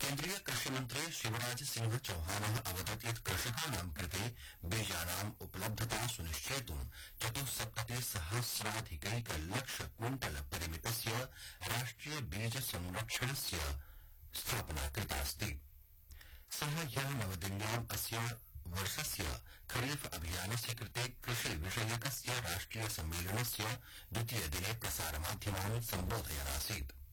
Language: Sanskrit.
केन्द्रीय कृषिमन्त्री शिवराज सिंह चौहान अवदत् यत् कृषकाणां कृते बीजानाम् उपलब्धता सुनिश्चेतुं 74,000,000 क्विंटल परिमितस्य राष्ट्रिय बीज संरक्षणस्य स्थापना कृतास्ति। सः ह्यः नवदिल्ल्याम् अस्य वर्षस्य खरीफ अभियानस्य कृते कृषि विषयकस्य राष्ट्रिय सम्मेलनस्य द्वितीय दिने प्रसारमाध्यमान् सम्बोधयन् आसीत्।